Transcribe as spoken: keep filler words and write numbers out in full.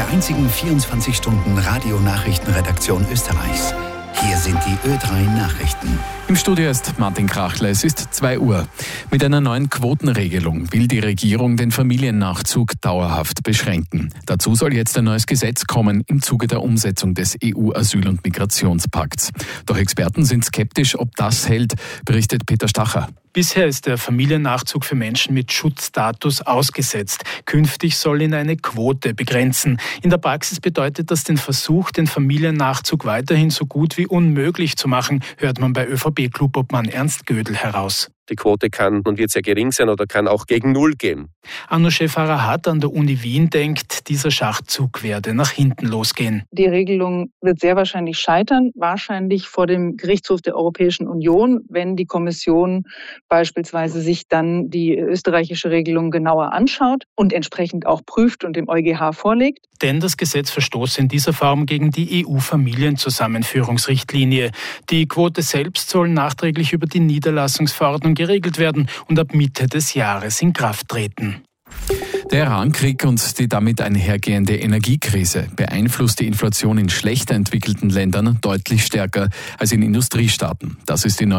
einzigen vierundzwanzig Stunden Radionachrichtenredaktion Österreichs. Hier sind die Ö drei Nachrichten. Im Studio ist Martin Krachler. Es ist zwei Uhr. Mit einer neuen Quotenregelung will die Regierung den Familiennachzug dauerhaft beschränken. Dazu soll jetzt ein neues Gesetz kommen im Zuge der Umsetzung des E U-Asyl- und Migrationspakts. Doch Experten sind skeptisch, ob das hält, berichtet Peter Stacher. Bisher ist der Familiennachzug für Menschen mit Schutzstatus ausgesetzt. Künftig soll ihn eine Quote begrenzen. In der Praxis bedeutet das den Versuch, den Familiennachzug weiterhin so gut wie unmöglich zu machen, hört man bei ÖVP-Klubobmann Ernst Gödel heraus. Die Quote kann und wird sehr gering sein oder kann auch gegen Null gehen. Anousheh Farhat an der Uni Wien denkt, dieser Schachzug werde nach hinten losgehen. Die Regelung wird sehr wahrscheinlich scheitern, wahrscheinlich vor dem Gerichtshof der Europäischen Union, wenn die Kommission beispielsweise sich dann die österreichische Regelung genauer anschaut und entsprechend auch prüft und dem EuGH vorlegt. Denn das Gesetz verstoße in dieser Form gegen die E U-Familienzusammenführungsrichtlinie. Die Quote selbst soll nachträglich über die Niederlassungsverordnung geregelt werden und ab Mitte des Jahres in Kraft treten. Der Irankrieg und die damit einhergehende Energiekrise beeinflusst die Inflation in schlechter entwickelten Ländern deutlich stärker als in Industriestaaten. Das ist die neue